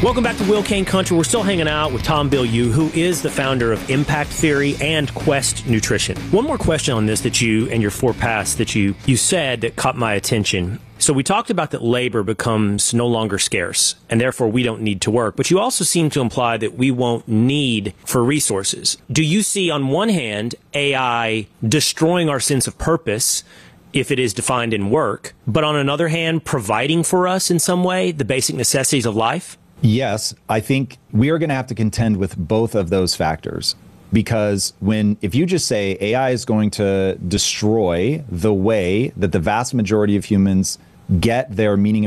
Welcome back to Will Kane Country. We're still hanging out with Tom Bilyeu, who is the founder of Impact Theory and Quest Nutrition. One more question on this that you and your four paths that you said that caught my attention. So we talked about that labor becomes no longer scarce, and therefore we don't need to work. But you also seem to imply that we won't need for resources. Do you see, on one hand, AI destroying our sense of purpose if it is defined in work, but on another hand, providing for us in some way the basic necessities of life? Yes, I think we are going to have to contend with both of those factors, because if you just say AI is going to destroy the way that the vast majority of humans get their meaning